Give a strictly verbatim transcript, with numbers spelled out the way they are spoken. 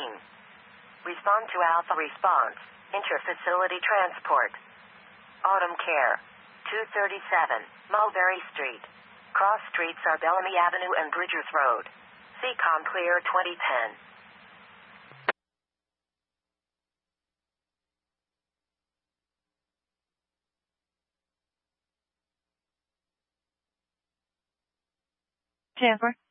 thirteen. Respond to Alpha Response. Interfacility Transport. Autumn Care. two thirty-seven, Mulberry Street. Cross streets are Bellamy Avenue and Bridgers Road. C COM clear twenty ten. Jennifer?